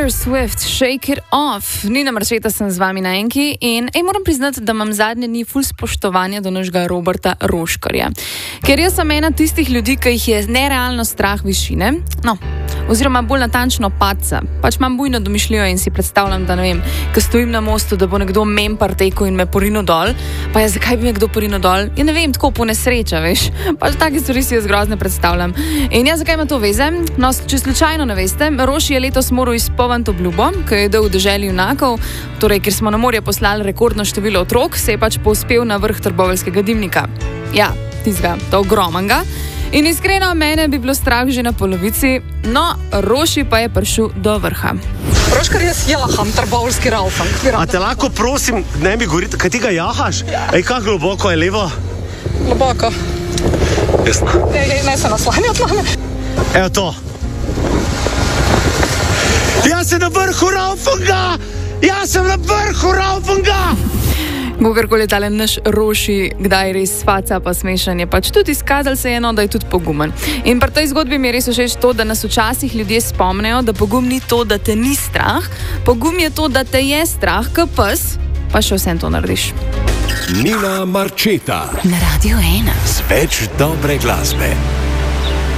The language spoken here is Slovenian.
Taylor Swift, Shake It Off. Nina Marčeta sem z vami na enki in moram priznati, da imam zadnje dni ful spoštovanja do našega Roberta Roškarja. Ker jaz sem ena tistih ljudi, ki jih je nerealno strah višine, oziroma bolj natančno padca. Pač imam bujno domišljijo in si predstavljam, da ne vem, ko stojim na mostu, da bo nekdo mem partekel in me porino dol, pa ja, zakaj bi me kdo porino dol? Ja ne vem, tako po nesreča, veš. Pač take stvari si jaz grozne predstavljam. In ja, zakaj ima to veze? No, če slučajno ne veste, Roši je letos moral izpolniti obljubo, ki je dal v deželi junakov, torej, ker smo na morje poslali rekordno število otrok, se je pač povzpel na vrh trboveljskega dimnika. Ja, tistega, to ogromnega. In iskreno, mene bi bilo strah že na polovici, no, Roši pa je prišel do vrha. Roškar, jaz jaham trboveljski raufang. A te lahko prosim, ne mi govoriti, kaj ti ga jahaš? Ej, kako globoko je levo? Globoko. Jasno. Ne se naslanjati na me. Evo to. Jaz sem na vrhu raufanga! Jaz sem na vrhu raufanga! Kogarkoli tale naš Roši, kdaj res faca pa smešan je, pač tudi izkazal se je, da je tudi pogumen. In pri tej zgodbi mi je res všeč to, da nas včasih ljudje spomnejo, da pogum ni to, da te ni strah, pogum je to, da te je strah, kot pes, pa še vsem to narediš. Nina Marčeta Na Radio 1 z več dobre glasbe.